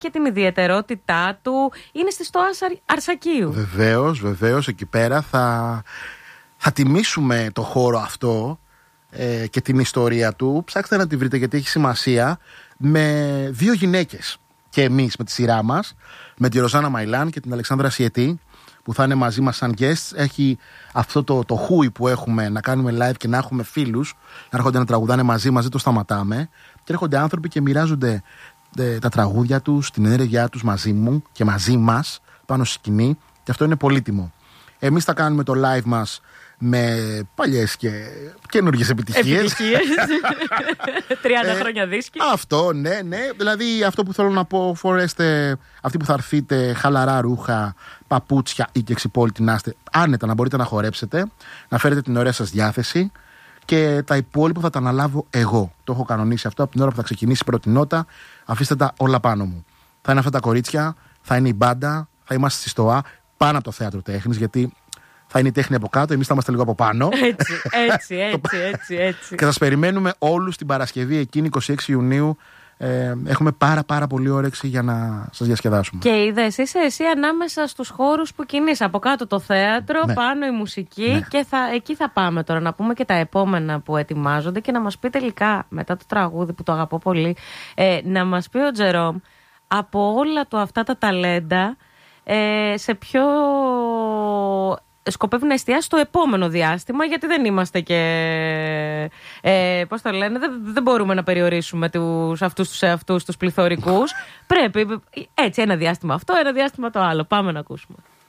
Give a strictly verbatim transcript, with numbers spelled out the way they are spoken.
και την ιδιαιτερότητά του. Είναι στη Στοά Αρσακίου. Βεβαίως, βεβαίως, εκεί πέρα θα, θα τιμήσουμε το χώρο αυτό ε, και την ιστορία του. Ψάξτε να τη βρείτε γιατί έχει σημασία. Με δύο γυναίκες και εμείς με τη σειρά μας, με τη Ροζάνα Μαϊλάν και την Αλεξάνδρα Σιετή, που θα είναι μαζί μας σαν guests. Έχει αυτό το, το χούι που έχουμε να κάνουμε live και να έχουμε φίλους να έρχονται να τραγουδάνε μαζί μας, δεν το σταματάμε. Και έρχονται άνθρωποι και μοιράζονται ε, τα τραγούδια τους, την ενέργειά τους μαζί μου και μαζί μας πάνω στη σκηνή. Και αυτό είναι πολύτιμο. Εμείς θα κάνουμε το live μας με παλιές και καινούργιες επιτυχίες. Επιτυχίες. τριάντα χρόνια δίσκοι. Αυτό, ναι, ναι. Δηλαδή αυτό που θέλω να πω, φορέστε αυτοί που θα έρθείτε χαλαρά ρούχα, παπούτσια ή και εξυπόλυτη να είστε άνετα, να μπορείτε να χορέψετε, να φέρετε την ωραία σας διάθεση και τα υπόλοιπα θα τα αναλάβω εγώ. Το έχω κανονίσει αυτό από την ώρα που θα ξεκινήσει η πρώτη νότα. Αφήστε τα όλα πάνω μου. Θα είναι αυτά τα κορίτσια, θα είναι η μπάντα, θα είμαστε στη Στοά, πάνω από το θέατρο τέχνης, γιατί θα είναι η τέχνη από κάτω, εμείς θα είμαστε λίγο από πάνω. Έτσι, έτσι, έτσι, έτσι, έτσι. Και σας περιμένουμε όλους την Παρασκευή εκείνη, είκοσι έξι Ιουνίου. Ε, έχουμε πάρα πάρα πολύ όρεξη για να σας διασκεδάσουμε. Και είδες, είσαι εσύ ανάμεσα στους χώρους που κινείς. Από κάτω το θέατρο, ναι. Πάνω η μουσική, ναι. Και θα, εκεί θα πάμε τώρα να πούμε και τα επόμενα που ετοιμάζονται και να μας πει τελικά, μετά το τραγούδι που το αγαπώ πολύ, ε, να μας πει ο Τζερόμ από όλα του αυτά τα ταλέντα, ε, σε ποιο σκοπεύει να εστιάσει το επόμενο διάστημα, γιατί δεν είμαστε και ε, πώς το λένε, δεν, δεν μπορούμε να περιορίσουμε τους, αυτούς τους εαυτούς τους πληθωρικούς. Πρέπει έτσι ένα διάστημα αυτό, ένα διάστημα το άλλο. Πάμε να ακούσουμε.